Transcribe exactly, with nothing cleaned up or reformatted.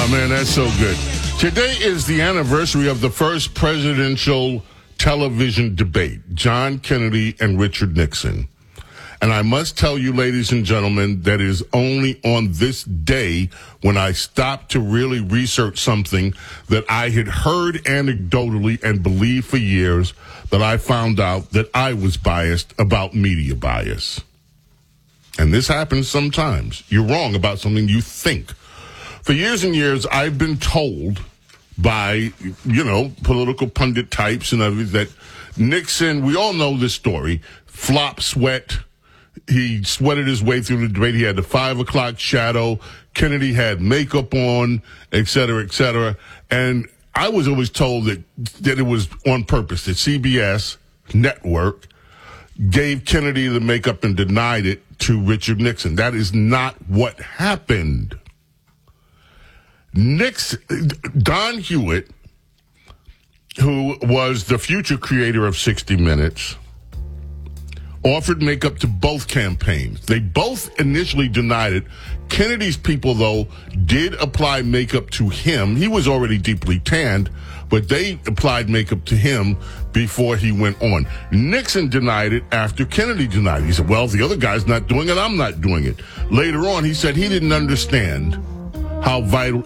man, that's so good. Today is the anniversary of the first presidential television debate, John Kennedy and Richard Nixon. And I must tell you, ladies and gentlemen, that is only on this day when I stopped to really research something that I had heard anecdotally and believed for years, that I found out that I was biased about media bias. And this happens sometimes. You're wrong about something you think. For years and years, I've been told by, you know, political pundit types and others that Nixon, we all know this story, flop sweat. He sweated his way through the debate. He had the five o'clock shadow. Kennedy had makeup on, et cetera, et cetera. And I was always told that, that it was on purpose, that C B S network gave Kennedy the makeup and denied it to Richard Nixon. That is not what happened. Nixon, Don Hewitt, who was the future creator of sixty minutes, offered makeup to both campaigns. They both initially denied it. Kennedy's people, though, did apply makeup to him. He was already deeply tanned, but they applied makeup to him before he went on. Nixon denied it after Kennedy denied it. He said, well, the other guy's not doing it, I'm not doing it. Later on, he said he didn't understand how vital